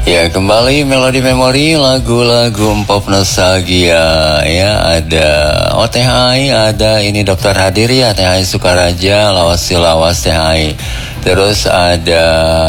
Ya, kembali Melodi Memori, lagu-lagu pop nostalgia. Ya, ada OTHI, ada ini Dokter Hadir ya, THI Sukaraja, lawas silawas THI. Terus ada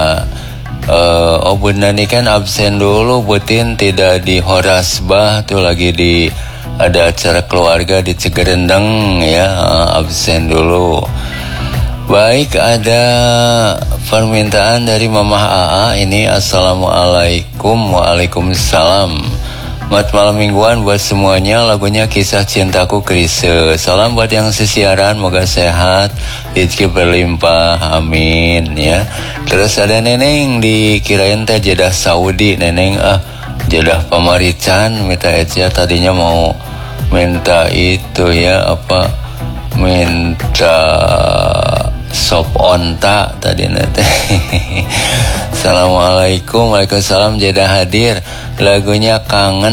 bener nih kan absen dulu, Butin tidak di Horasbah tuh, lagi di ada acara keluarga di Cigerendeng ya, absen dulu. Baik, ada permintaan dari Mamah AA ini. Assalamualaikum. Waalaikumsalam. Selamat malam mingguan buat semuanya. Lagunya Kisah Cintaku Krise. Salam buat yang sesiaran, moga sehat, rezeki berlimpah, amin ya. Terus ada Neneng dikirain teh Jeddah Saudi. Neneng Jeddah Pamarican minta aja, tadinya mau minta itu ya, minta sop onta tadi nanti. Assalamualaikum. Waalaikumsalam. Jeddah Hadir, lagunya Kangen.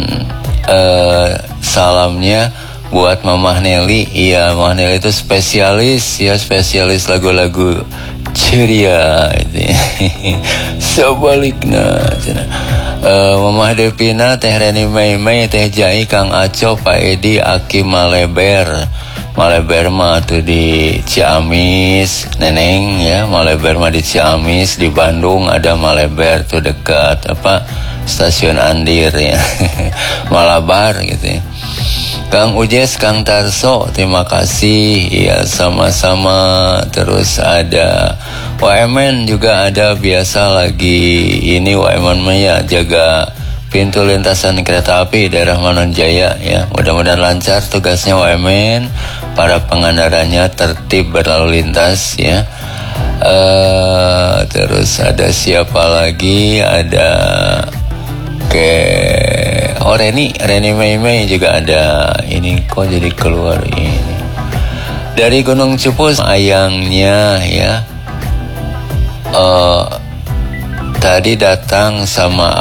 Salamnya buat Mamah Nelly. Iya, Mamah Nelly itu spesialis lagu-lagu ceria itu. Sebaliknya Mamah Devina, Teh Reni Mei, Teh Jai, Kang Aco, Pak Edi, Aki Maleber mah tuh di Ciamis, Neneng ya. Maleber mah di Ciamis. Di Bandung ada Maleber tuh dekat stasiun Andir ya. Malabar gitu ya. Kang Ujes, Kang Tarso, terima kasih ya, sama-sama. Terus ada Waiman juga ada, biasa lagi ini Waiman mah ya, jaga pintu lintasan kereta api daerah Manonjaya ya. Mudah-mudahan lancar tugasnya Waiman, para pengendaranya tertib berlalu lintas ya. Terus ada siapa lagi? Ada Reni Mei juga ada. Ini kok jadi keluar ini dari Gunung Cupus ayangnya ya. Tadi datang sama